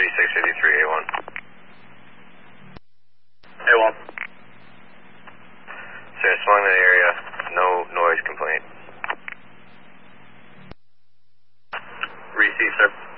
653A1. A1. Sir, swung in the area, no noise complaint. Receive, sir.